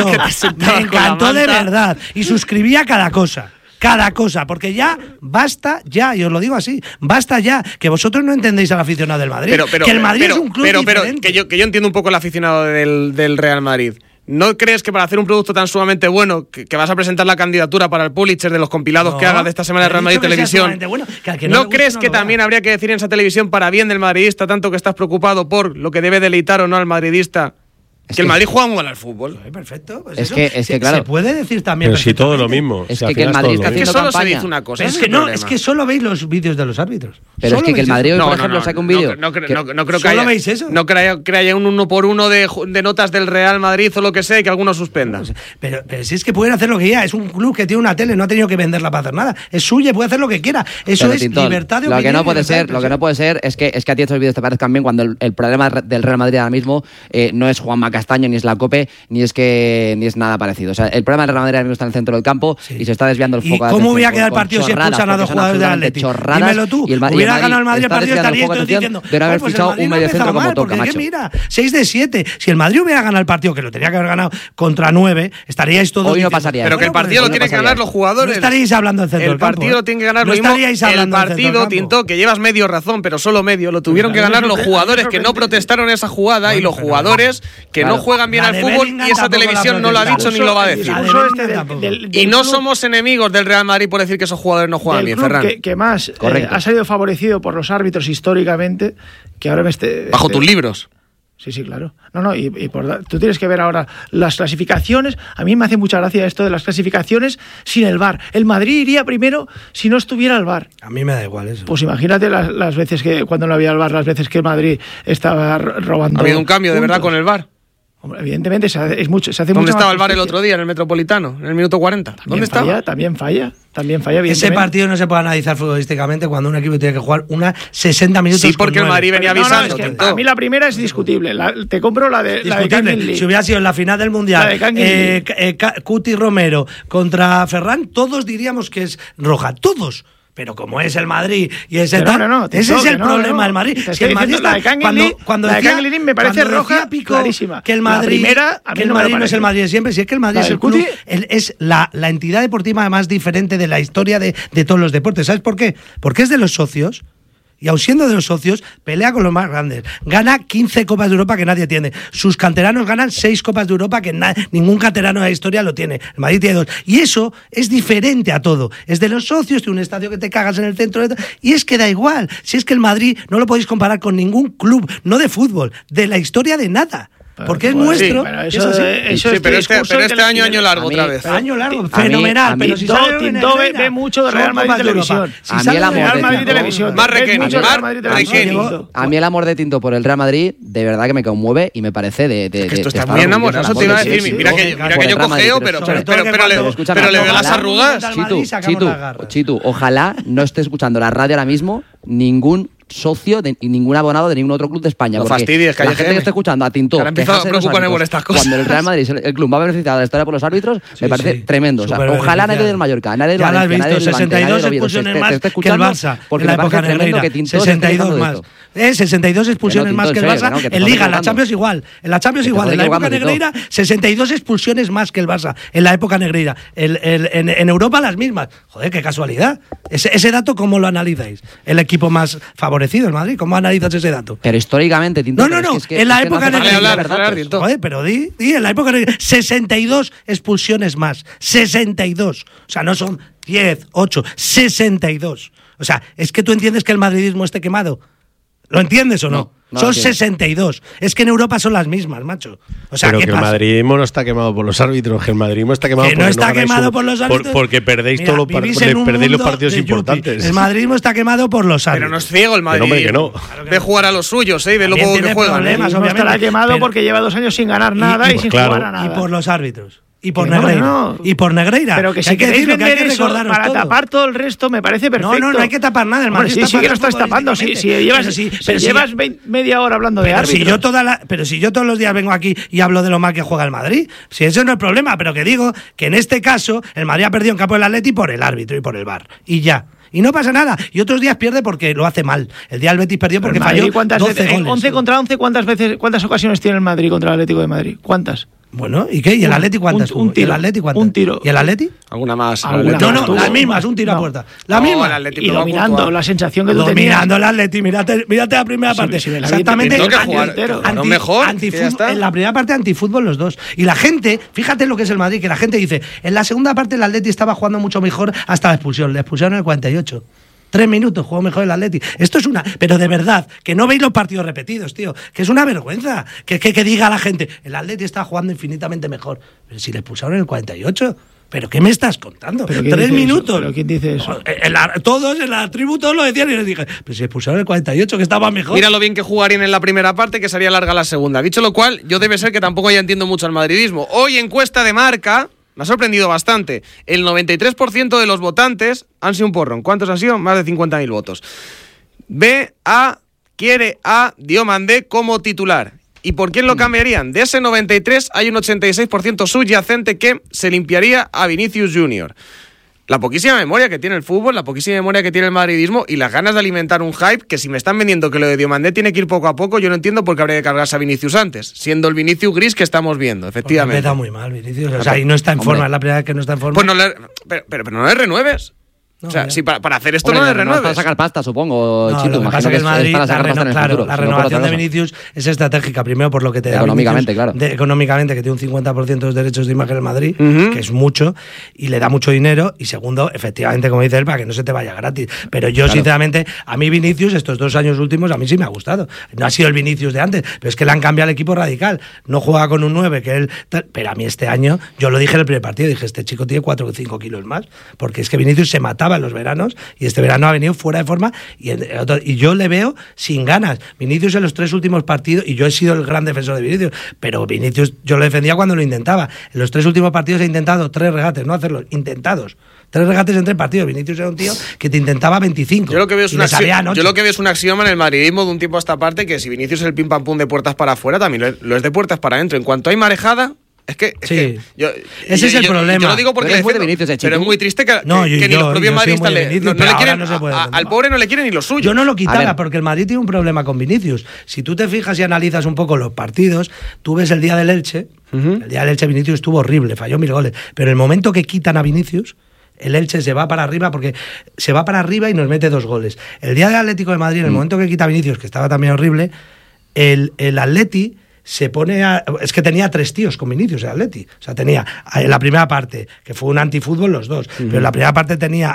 encantó de verdad. Y suscribía cada cosa. Porque ya basta, y os lo digo así, basta ya, que vosotros no entendéis al aficionado del Madrid, que el Madrid es un club diferente. Pero que yo entiendo un poco el aficionado del Real Madrid. ¿No crees que para hacer un producto tan sumamente bueno, que vas a presentar la candidatura para el Pulitzer de los compilados que haga de esta semana de Real Madrid Televisión, ¿no crees que también habría que decir en esa televisión, para bien del madridista, tanto que estás preocupado por lo que debe deleitar o no al madridista, que el Madrid juega muy mal al fútbol? Perfecto. Pues es que claro. Se puede decir también. Pero si todo lo mismo. Es que el Madrid está haciendo solo campaña. se dice una cosa. Es que solo veis los vídeos de los árbitros. Pero es que el Madrid hoy, por ejemplo, saca un vídeo. No creo que haya. ¿Veis eso? No creo que haya un 1-por-1 de notas del Real Madrid o lo que sea, que alguno suspenda. Pero si es que pueden hacer lo que quiera. Es un club que tiene una tele, no ha tenido que venderla para hacer nada. Es suya, puede hacer lo que quiera. Eso es libertad de opinión. Lo que no puede ser es que a ti estos vídeos te parezcan bien cuando el problema del Real Madrid ahora mismo no es Juanma Castaño ni es la COPE, ni es nada parecido. O sea, el problema del Real Madrid ahora mismo está en el centro del campo y se está desviando el foco. ¿Y cómo hubiera quedado el partido si expulsan a dos jugadores del Atleti? Dímelo tú. Hubiera ganado el Madrid el partido, estaríais todos diciendo, de haber fichado un mediocentro como toca, macho. Mira, 6 de 7. Si el Madrid hubiera ganado el partido, que lo tenía que haber ganado contra 9, estaríais todos hoy no pasaría. Pero que el partido lo tienen que ganar los jugadores. No estaríais hablando del centro del campo. El partido lo tienen que ganar los mismos. El partido, Tinto, que llevas medio razón, pero solo medio, lo tuvieron que ganar los jugadores que no protestaron esa jugada y los jugadores que no juegan bien al fútbol, y esa televisión no lo ha dicho ni lo va a decir. Y no somos enemigos del Real Madrid por decir que esos jugadores no juegan bien, Ferran. Que más ha salido favorecido por los árbitros históricamente, que ahora bajo tus libros. Sí, claro. No, tú tienes que ver ahora las clasificaciones. A mí me hace mucha gracia esto de las clasificaciones sin el VAR. El Madrid iría primero si no estuviera el VAR. A mí me da igual eso. Pues imagínate las veces que, cuando no había el VAR, las veces que el Madrid estaba robando. ¿Ha habido un cambio de verdad con el VAR? Hombre, evidentemente se hace mucho. ¿Dónde estaba el VAR el otro día en el Metropolitano, en el minuto 40? ¿Dónde estaba? También falla. Ese partido no se puede analizar futbolísticamente cuando un equipo tiene que jugar 60 minutos. Sí, porque el Madrid venía avisando. Es que a mí la primera es discutible. Te compro la de Kangin Lee. Si hubiera sido en la final del Mundial, Cuti Romero contra Ferran, todos diríamos que es roja. Todos. Pero como es el Madrid y ese ese es el problema del Madrid. Si el Madrid está, cuando la de Kangin Lee me parece roja clarísima. Que el Madrid, no es el Madrid de siempre, si es que el Madrid es el club, es la entidad deportiva más diferente de la historia de todos los deportes. ¿Sabes por qué? Porque es de los socios. Y aun siendo de los socios, pelea con los más grandes. Gana 15 Copas de Europa que nadie tiene. Sus canteranos ganan 6 Copas de Europa que ningún canterano de la historia lo tiene. El Madrid tiene 2. Y eso es diferente a todo. Es de los socios, tiene un estadio que te cagas en el centro. Y es que da igual. Si es que el Madrid no lo podéis comparar con ningún club, no de fútbol, de la historia de nada. Porque es nuestro. Pero este año largo otra vez. Año largo, fenomenal. Pero si Tinto ve mucho de Real Madrid Televisión. A mí el amor de Televisión. A mí el amor de Tinto por el Real Madrid, de verdad que me conmueve y me parece de esto está muy enamorado, eso te iba a decir. Mira que yo cojeo, pero le veo las arrugas. Chitu, ojalá no esté escuchando la radio ahora mismo ningún socio y ningún abonado de ningún otro club de España. No fastidies, que la gente que está escuchando a Tinto cuando el Real Madrid, el club va a beneficiar de la historia por los árbitros, me parece tremendo. O sea, ojalá nadie del Mallorca, nadie del Valencia, nadie del 62 expulsiones más que el Barça en la época Negreira. 62 más. 62 expulsiones más que el Barça. En Liga, en la Champions igual. En la Champions igual. En la época Negreira, 62 expulsiones más que el Barça. En la época Negreira. En Europa las mismas. Joder, qué casualidad. Ese dato, ¿cómo lo analizáis? El equipo más favorecido, el Madrid. ¿Cómo analizas ese dato? Pero históricamente, Tinto. No. En la época Negreira. Joder, pero di, en la época Negreira. 62 expulsiones más. 62. O sea, no son 10, 8, 62. O sea, es que tú entiendes que el madridismo esté quemado. ¿Lo entiendes o no? Son 62. Es que en Europa son las mismas, macho. O sea, pero que el madridismo no está quemado por los árbitros, que el madridismo está quemado porque no está quemado por los árbitros. Porque perdéis todos los partidos importantes. El madridismo está quemado por los árbitros. Pero no es ciego el Madrid. Que no. Ve jugar a los suyos, ve lo poco que juegan. No estará quemado porque lleva 2 años sin ganar nada y sin jugar a nada. Y por los árbitros. Y por Negreira. Y por Negreira. Pero que si queréis vender eso para tapar todo el resto me parece perfecto. No hay que tapar nada. El Madrid sí que lo estás tapando. Si llevas media hora hablando de árbitros. Pero si yo todos los días vengo aquí y hablo de lo mal que juega el Madrid, si eso no es problema, pero que digo que en este caso el Madrid ha perdido en campo del Atleti por el árbitro y por el VAR. Y ya. Y no pasa nada. Y otros días pierde porque lo hace mal. El día del Betis perdió porque falló 12 goles. 11 contra 11, ¿cuántas ocasiones tiene el Madrid contra el Atlético de Madrid? ¿Cuántas? Bueno, ¿y qué? ¿Y el Atleti cuántas? Un tiro. ¿Un tiro? ¿Y el Atleti? ¿Alguna más? No, las mismas, un tiro a puerta. La misma. Y dominando, la sensación que tú tenías. Dominando el Atleti, mírate la primera parte. Exactamente. En la primera parte antifútbol los dos. Y la gente, fíjate lo que es el Madrid, que la gente dice, en la segunda parte el Atleti estaba jugando mucho mejor hasta la expulsión. Le expulsaron en el 48. 3 minutos, jugó mejor el Atleti. Esto es una... Pero de verdad, que no veis los partidos repetidos, tío. Que es una vergüenza. Que diga la gente, el Atleti está jugando infinitamente mejor. Pero si le expulsaron en el 48... ¿Pero qué me estás contando? 3 minutos. ¿Pero quién dice eso? Todos en la tribu todos lo decían y les dije, pero si expulsaron el 48, que estaba mejor. Mira lo bien que jugarían en la primera parte, que sería larga la segunda. Dicho lo cual, yo debe ser que tampoco ya entiendo mucho al madridismo. Hoy encuesta de Marca... Me ha sorprendido bastante. El 93% de los votantes han sido un porrón. ¿Cuántos han sido? Más de 50.000 votos. Quiere a Diomandé como titular. ¿Y por quién lo cambiarían? De ese 93 hay un 86% subyacente que se limpiaría a Vinicius Junior. La poquísima memoria que tiene el fútbol, la poquísima memoria que tiene el madridismo y las ganas de alimentar un hype que si me están vendiendo que lo de Diomandé tiene que ir poco a poco, yo no entiendo por qué habría que cargarse a Vinicius antes, siendo el Vinicius gris que estamos viendo, efectivamente. Me da muy mal Vinicius, o sea, y no está en forma, es la primera vez que no está en forma. Pues pero no le renueves. No, o sea, si para hacer esto no le renueves. Para sacar pasta, supongo. No, Chito, lo que pasa es que el Madrid, la renovación de Vinicius es estratégica. Primero por lo que te da económicamente, claro. Económicamente, que tiene un 50% de los derechos de imagen en Madrid, que es mucho, y le da mucho dinero. Y segundo, efectivamente, como dice él, para que no se te vaya gratis. Pero yo, sinceramente, a mí Vinicius, estos 2 años últimos, a mí sí me ha gustado. No ha sido el Vinicius de antes, pero es que le han cambiado el equipo radical. No juega con un 9, que él... Pero a mí este año, yo lo dije en el primer partido, dije, este chico tiene 4 o 5 kilos más, porque es que Vinicius se mataba en los veranos, y este verano ha venido fuera de forma y yo le veo sin ganas. Vinicius en los 3 últimos partidos, y yo he sido el gran defensor de Vinicius, pero Vinicius yo lo defendía cuando lo intentaba. En los 3 últimos partidos he intentado 3 regates, no hacerlos, intentados. 3 regates en 3 partidos. Vinicius era un tío que te intentaba 25. Yo lo que veo es un axioma en el madridismo de un tiempo a esta parte, que si Vinicius es el pim pam pum de puertas para afuera, también lo es de puertas para adentro. En cuanto hay marejada, ese es el problema. Yo lo digo porque pero es muy triste que ni los propios madridistas le quieren. Al pobre no le quieren ni lo suyo. Yo no lo quitara, porque el Madrid tiene un problema con Vinicius. Si tú te fijas y analizas un poco los partidos, tú ves el día del Elche. El día del Elche Vinicius estuvo horrible, falló 1000 goles. Pero en el momento que quitan a Vinicius, el Elche se va para arriba, porque se va para arriba y nos mete 2 goles. El día del Atlético de Madrid, en el momento que quita a Vinicius, que estaba también horrible, el Atleti se pone es que tenía 3 tíos con Vinicius el Atleti. O sea, tenía en la primera parte, que fue un antifútbol los dos, pero en la primera parte tenía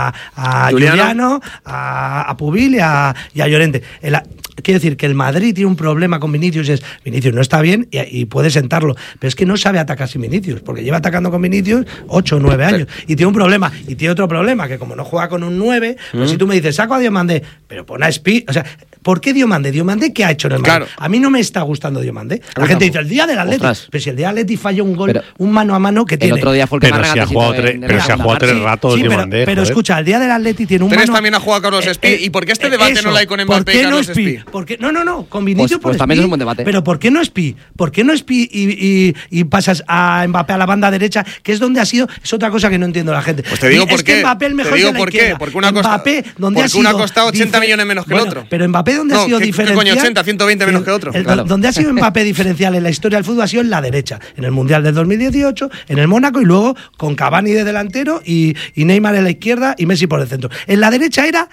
a Juliano, a Pubil y a Llorente. Quiero decir que el Madrid tiene un problema con Vinicius, Vinicius no está bien y puede sentarlo, pero es que no sabe atacar sin Vinicius, porque lleva atacando con Vinicius 8 o 9 años, y tiene un problema, y tiene otro problema, que como no juega con un 9, pues si tú me dices, saco a Diomandé, pero pon a Spi, o sea, ¿por qué Diomandé? ¿Diomandé qué ha hecho en el Madrid? Claro. A mí no me está gustando Diomandé. La gente dice, el día del Atleti, pero si el día del Atleti falló un gol, un mano a mano que tiene. El otro día fue el que más regates hizo. Pero se ha jugado 3 ratos Diomandé. Pero escucha, el día del Atleti tiene un mano. También ha jugado Carlos Spi. ¿Y por qué este debate no lo hay con Mbappé y Carlos Spi? No, con Vinicius pues también es un buen debate. Pero ¿por qué no Spi? ¿Por qué no Spi y pasas a Mbappé a la banda derecha, que es donde ha sido? Es otra cosa que no entiendo la gente. Pues te digo por qué. Es que Mbappé el mejor de la izquierda. Porque uno ha costado 80 millones menos que el otro. Pero Mbappé, ¿dónde ha sido diferencial? ¿Qué coño 80? 120 menos que otro. Donde ha sido Mbappé diferencial en la historia del fútbol ha sido en la derecha. En el Mundial del 2018, en el Mónaco, y luego con Cavani de delantero y Neymar en la izquierda y Messi por el centro. En la derecha era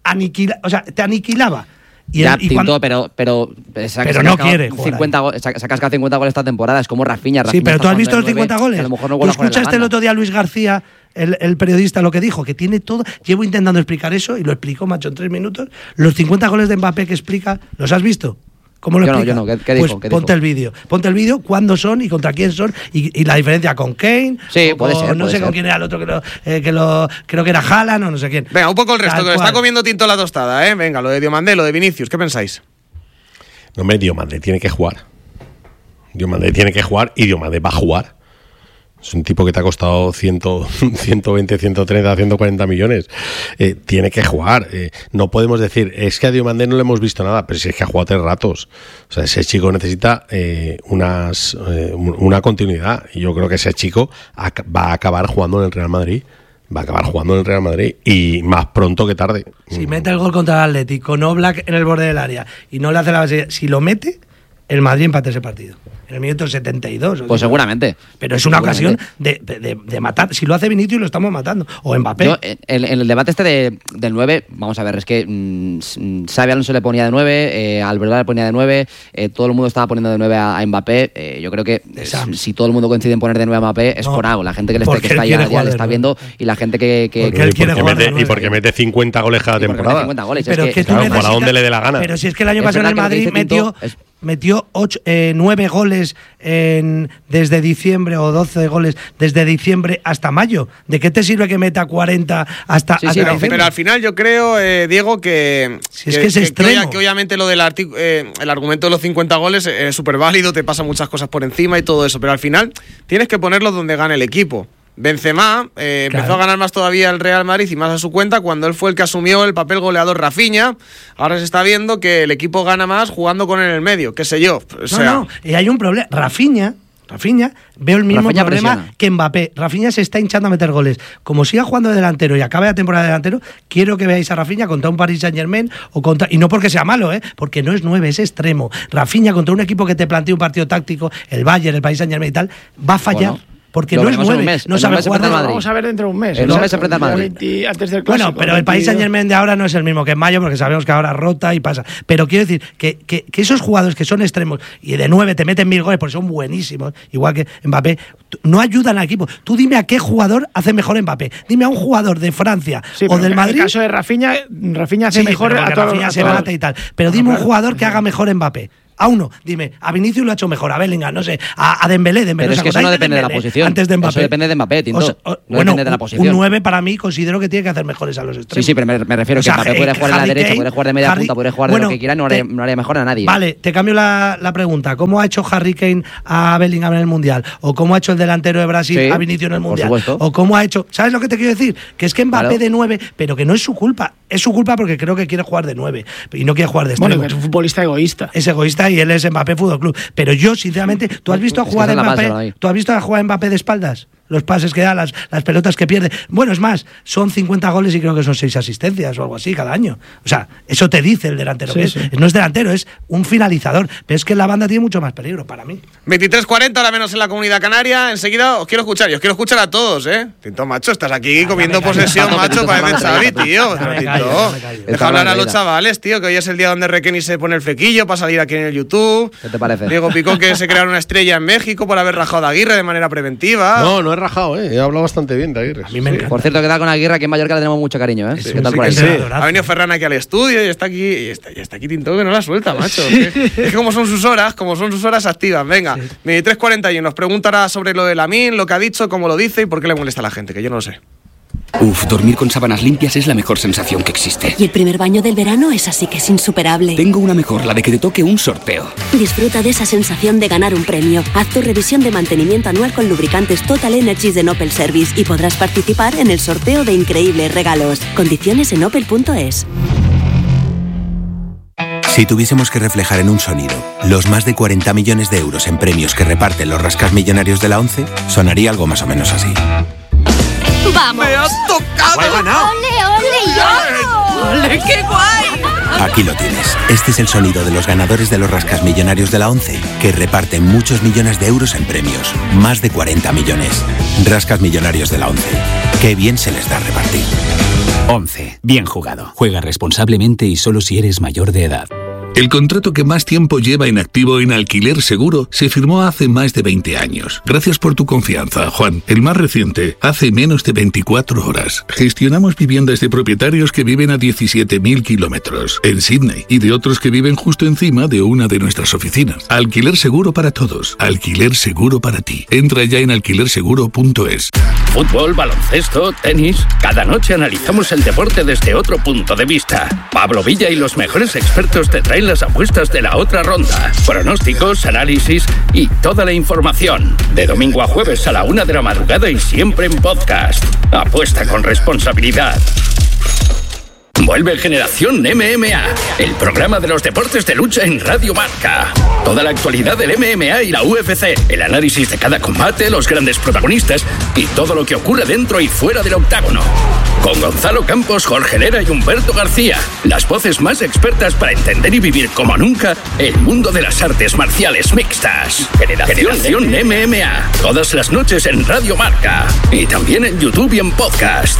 te aniquilaba. Pero no quiere jugar. Se ha cascado 50 goles esta temporada, es como Rafinha. Sí, pero tú has visto los 50 goles. A lo mejor no. ¿Tú escuchaste el otro día a Luis García, el periodista, lo que dijo? Que tiene todo. Llevo intentando explicar eso y lo explicó, macho, en 3 minutos. Los 50 goles de Mbappé que explica, ¿los has visto? ¿Cómo lo explica? Yo no. ¿Qué dijo? Ponte el vídeo, cuándo son y contra quién son, y la diferencia con Kane. Sí, puede ser. No sé con quién era el otro, creo que era Haaland o no sé quién. Venga, un poco el resto, que le está comiendo tinto la tostada, ¿eh? Venga, lo de Diomandé, lo de Vinicius, ¿qué pensáis? No, hombre, Diomandé tiene que jugar. Y Diomandé va a jugar. Es un tipo que te ha costado 120, 130, 140 millones. Tiene que jugar. No podemos decir, es que a Diomandé no le hemos visto nada, pero si es que ha jugado 3 ratos. O sea, ese chico necesita una continuidad. Y yo creo que ese chico va a acabar jugando en el Real Madrid. Y más pronto que tarde. Si mete el gol contra el Atleti con Oblak en el borde del área y no le hace la base, si lo mete, el Madrid empata ese partido. En el minuto 72. Pues seguramente. Pero es una ocasión de matar. Si lo hace Vinicius, lo estamos matando. O Mbappé. Yo, en el debate del 9, vamos a ver, es que Xabi Alonso le ponía de 9, Alberto le ponía de 9, todo el mundo estaba poniendo de 9 a Mbappé. Yo creo que si todo el mundo coincide en poner de 9 a Mbappé, es por algo. La gente que está ya le está viendo, y la gente y porque mete 50 goles cada temporada. 50 goles. Pero es que para donde le dé la gana. Pero si es que el año pasado en el Madrid metió 9 goles desde diciembre, o 12 goles desde diciembre hasta mayo. ¿De qué te sirve que meta 40 hasta diciembre? Pero al final yo creo, Diego, que es extremo. Que obviamente lo del el argumento de los 50 goles es súper válido, te pasan muchas cosas por encima y todo eso, pero al final tienes que ponerlo donde gane el equipo. Benzema empezó a ganar más todavía el Real Madrid y más a su cuenta cuando él fue el que asumió el papel goleador. Rafinha, ahora se está viendo que el equipo gana más jugando con él en el medio, qué sé yo. Y hay un problema. Rafinha, veo el mismo problema que Mbappé. Rafinha se está hinchando a meter goles. Como siga jugando de delantero y acabe la temporada de delantero, quiero que veáis a Rafinha contra un Paris Saint-Germain y no porque sea malo, porque no es 9, es extremo. Rafinha contra un equipo que te plantea un partido táctico, el Bayern, el Paris Saint-Germain y tal, va a fallar. porque no es 9, no sabe jugar. Vamos a ver dentro de un mes. En un mes se enfrenta al Madrid. Antes del clásico. Bueno, pero el Paris Saint-Germain de ahora no es el mismo que en mayo, porque sabemos que ahora rota y pasa. Pero quiero decir que esos jugadores que son extremos y de 9 te meten 1000 goles porque son buenísimos, igual que Mbappé, no ayudan al equipo. Tú dime a qué jugador hace mejor Mbappé. Dime a un jugador de Francia o del Madrid. En el caso de Rafinha hace mejor a todos. Rafinha se mata y tal. Pero dime un jugador que haga mejor Mbappé. A uno, dime, a Vinicius lo ha hecho mejor, a Bellingham, no sé, a Dembélé. Pero es que eso no depende de la posición. Antes de Mbappé. Eso depende de Mbappé, Tinto. No depende de la posición. Un 9 para mí considero que tiene que hacer mejores a los extremos. Sí, pero me refiero a que Mbappé puede jugar en la derecha, puede jugar de media punta, puede jugar de lo que quiera, no haría mejor a nadie. Vale, te cambio la pregunta. ¿Cómo ha hecho Harry Kane a Bellingham en el Mundial? ¿O cómo ha hecho el delantero de Brasil a Vinicius en el Mundial? ¿O cómo ha hecho? ¿Sabes lo que te quiero decir? Que es que Mbappé de 9, pero que no es su culpa. Es su culpa porque creo que quiere jugar de 9 y no quiere jugar de extremo. Bueno, es un futbolista egoísta. Es egoísta y él es Mbappé Fútbol Club. Pero yo, sinceramente, ¿tú has visto a jugar Mbappé? ¿Tú has visto a jugar Mbappé de espaldas? Los pases que da, las pelotas que pierde. Bueno, es más, son 50 goles y creo que son 6 asistencias o algo así cada año. O sea, eso te dice el delantero. Sí, no es delantero, es un finalizador. Pero es que la banda tiene mucho más peligro para mí. 23:40, ahora menos en la Comunidad Canaria. Enseguida os quiero escuchar. Y os quiero escuchar a todos, ¿eh? Tinto, macho, estás aquí comiendo posesión, macho, para Xavi, tío. Deja hablar a los chavales, tío, que hoy es el día donde Requeni se pone el flequillo para salir aquí en el YouTube. ¿Qué te parece? Diego Picón, que se crearon una estrella en México por haber rajado a Aguirre de manera preventiva. No he rajado, he hablado bastante bien de Aguirre. A mí me encanta. Por cierto, queda con Aguirre, que en Mallorca le tenemos mucho cariño, ¿eh? Sí, ¿Qué tal por ahí? Sí. Ha venido Ferran aquí al estudio y está aquí Tinto, que no la suelta, macho. Es que como son sus horas activas. Venga, 23:41. Nos preguntará sobre lo de Lamine, lo que ha dicho, cómo lo dice y por qué le molesta a la gente, que yo no lo sé. Dormir con sábanas limpias es la mejor sensación que existe. Y el primer baño del verano es así que es insuperable. Tengo una mejor, la de que te toque un sorteo. Disfruta de esa sensación de ganar un premio. Haz tu revisión de mantenimiento anual con lubricantes Total Energies de Opel Service y podrás participar en el sorteo de increíbles regalos. Condiciones en opel.es. Si tuviésemos que reflejar en un sonido los más de 40 millones de euros en premios que reparten los rascasmillonarios de la ONCE, sonaría algo más o menos así. ¡Vamos! ¡Me has tocado! ¡He ganado! ¡Ole, ole! ¡Ole, qué guay! Aquí lo tienes. Este es el sonido de los ganadores de los rascasmillonarios de la ONCE, que reparten muchos millones de euros en premios. Más de 40 millones. Rascasmillonarios de la ONCE. Qué bien se les da repartir. 11. Bien jugado. Juega responsablemente y solo si eres mayor de edad. El contrato que más tiempo lleva en activo en Alquiler Seguro se firmó hace más de 20 años. Gracias por tu confianza, Juan. El más reciente, hace menos de 24 horas. Gestionamos viviendas de propietarios que viven a 17.000 kilómetros en Sydney y de otros que viven justo encima de una de nuestras oficinas. Alquiler Seguro para todos. Alquiler Seguro para ti. Entra ya en alquilerseguro.es. Fútbol, baloncesto, tenis. Cada noche analizamos el deporte desde otro punto de vista. Pablo Villa y los mejores expertos te traen las apuestas de la otra ronda, pronósticos, análisis y toda la información. De domingo a jueves a la 1 de la madrugada y siempre en podcast. Apuesta con responsabilidad. Vuelve Generación MMA, el programa de los deportes de lucha en Radio Marca. Toda la actualidad del MMA y la UFC, el análisis de cada combate, los grandes protagonistas y todo lo que ocurre dentro y fuera del octágono. Con Gonzalo Campos, Jorge Lera y Humberto García, las voces más expertas para entender y vivir como nunca el mundo de las artes marciales mixtas. Generación MMA, todas las noches en Radio Marca y también en YouTube y en podcast.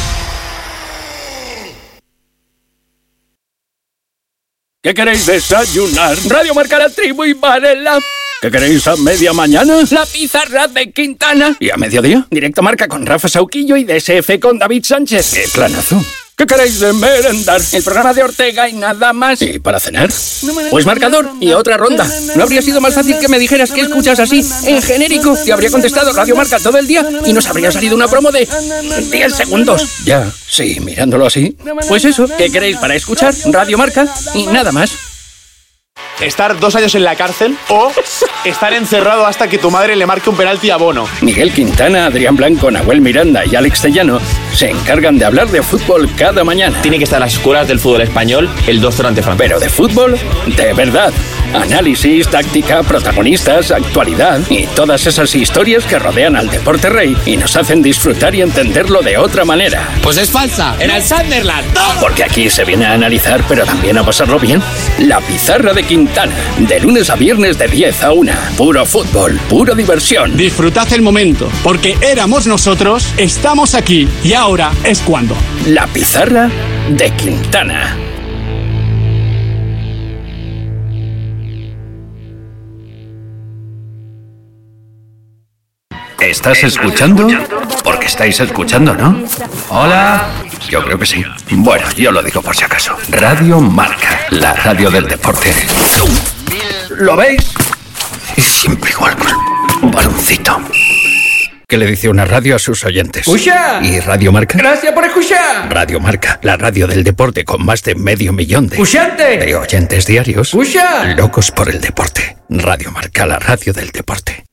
¿Qué queréis desayunar? Radio Marca, La Tribu y Varela. ¿Qué queréis a media mañana? La pizarra de Quintana. ¿Y a mediodía? Directo Marca con Rafa Sauquillo y DSF con David Sánchez. ¡Qué planazo! ¿Qué queréis de merendar? El programa de Ortega y nada más. ¿Y para cenar? Pues marcador y otra ronda. ¿No habría sido más fácil que me dijeras que escuchas así, en genérico? Te habría contestado Radio Marca todo el día y nos habría salido una promo de 10 segundos. Ya, sí, mirándolo así. Pues eso, ¿qué queréis para escuchar? Radio Marca y nada más. Estar 2 años en la cárcel o estar encerrado hasta que tu madre le marque un penalti a Bono. Miguel Quintana, Adrián Blanco, Nahuel Miranda y Alex Tellano se encargan de hablar de fútbol cada mañana. Tiene que estar a las escuelas del fútbol español el doctor ante Francia. Pero de fútbol, de verdad. Análisis, táctica, protagonistas, actualidad y todas esas historias que rodean al deporte rey y nos hacen disfrutar y entenderlo de otra manera. Pues es falsa, en el Sunderland. Porque aquí se viene a analizar, pero también a pasarlo bien. La Pizarra de Quintana, de lunes a viernes de 10 a 1. Puro fútbol, pura diversión. Disfrutad el momento, porque éramos nosotros, estamos aquí y ahora es cuando. La Pizarra de Quintana. ¿Estás escuchando? Porque estáis escuchando, ¿no? Hola. Yo creo que sí. Bueno, yo lo digo por si acaso. Radio Marca, la radio del deporte. ¿Lo veis? Y siempre igual con un baloncito. ¿Qué le dice una radio a sus oyentes? ¡Escucha! ¿Y Radio Marca? ¡Gracias por escuchar! Radio Marca, la radio del deporte con más de 500.000 ¡Escuchante! de oyentes diarios. ¡Escucha! Locos por el deporte. Radio Marca, la radio del deporte.